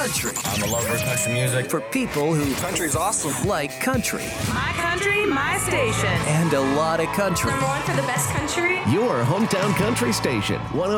country. I'm a lover of country music. For people who Country's awesome. like country. My country, my station. And a lot of country. #1 for the best country. Your hometown country station.